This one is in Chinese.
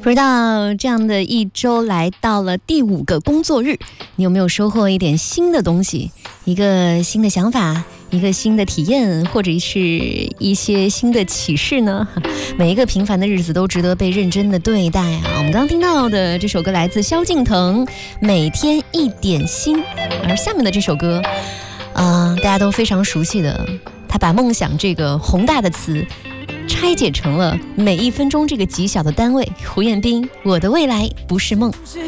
不知道这样的一周来到了第5个工作日，你有没有收获一点新的东西，一个新的想法，一个新的体验，或者是一些新的启示呢？每一个平凡的日子都值得被认真的对待啊！我们刚刚听到的这首歌来自萧敬腾，每天一点心。而下面的这首歌大家都非常熟悉的，他把梦想这个宏大的词拆解成了每1分钟这个极小的单位。胡彦斌，我的未来不是梦。